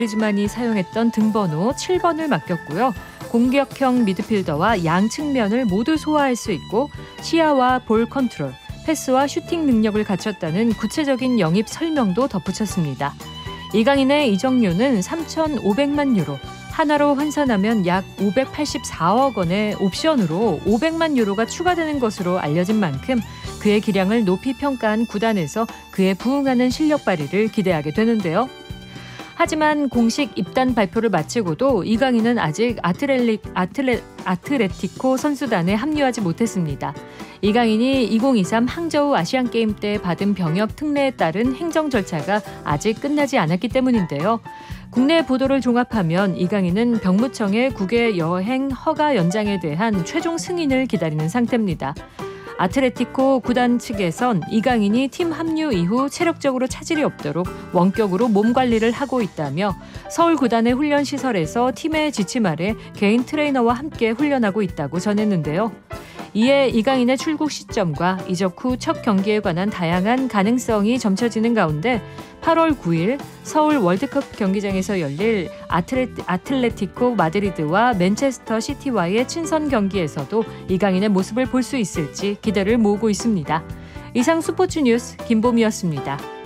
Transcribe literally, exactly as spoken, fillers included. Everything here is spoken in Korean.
그리즈만이 사용했던 등번호 칠 번을 맡겼고요. 공격형 미드필더와 양 측면을 모두 소화할 수 있고 시야와 볼 컨트롤, 패스와 슈팅 능력을 갖췄다는 구체적인 영입 설명도 덧붙였습니다. 이강인의 이적료는 삼천오백만 유로, 하나로 환산하면 약 오백팔십사억 원의 옵션으로 오백만 유로가 추가되는 것으로 알려진 만큼 그의 기량을 높이 평가한 구단에서 그에 부응하는 실력 발휘를 기대하게 되는데요. 하지만 공식 입단 발표를 마치고도 이강인은 아직 아트렐리, 아트레, 아트레티코 선수단에 합류하지 못했습니다. 이강인이 이천이십삼 항저우 아시안게임 때 받은 병역 특례에 따른 행정 절차가 아직 끝나지 않았기 때문인데요. 국내 보도를 종합하면 이강인은 병무청의 국외 여행 허가 연장에 대한 최종 승인을 기다리는 상태입니다. 아트레티코 구단 측에선 이강인이 팀 합류 이후 체력적으로 차질이 없도록 원격으로 몸 관리를 하고 있다며 서울 구단의 훈련시설에서 팀의 지침 아래 개인 트레이너와 함께 훈련하고 있다고 전했는데요. 이에 이강인의 출국 시점과 이적 후 첫 경기에 관한 다양한 가능성이 점쳐지는 가운데 팔월 구일 서울 월드컵 경기장에서 열릴 아트레, 아틀레티코 마드리드와 맨체스터 시티와의 친선 경기에서도 이강인의 모습을 볼 수 있을지 기대를 모으고 있습니다. 이상 스포츠 뉴스 김보미였습니다.